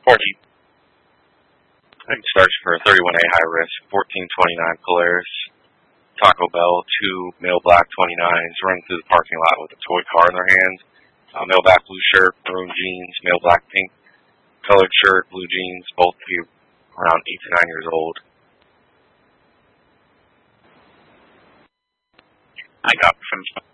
14. I think search for 31A high risk, 1429 Polaris, Taco Bell, 2 male black 29s running through the parking lot with a toy car in their hands. Male black blue shirt, maroon jeans, male black pink colored shirt, blue jeans, both be around 8 to 9 years old. I got from